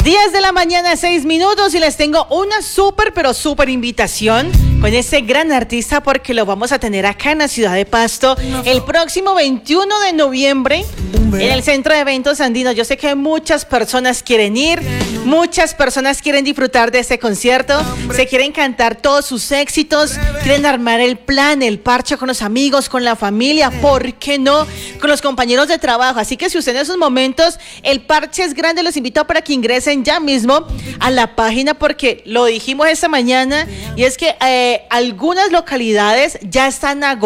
10 de la mañana, 6 minutos, y les tengo una pero súper invitación con ese gran artista, porque lo vamos a tener acá en la ciudad de Pasto el próximo 21 de noviembre en el Centro de Eventos Andino. Yo sé que muchas personas quieren ir, muchas personas quieren disfrutar de este concierto, se quieren cantar todos sus éxitos, quieren armar el plan, el parche con los amigos, con la familia, ¿por qué no? Con los compañeros de trabajo. Así que si usted en esos momentos, el parche es grande, los invito para que ingresen ya mismo a la página, porque lo dijimos esta mañana, y es que algunas localidades ya están agotadas.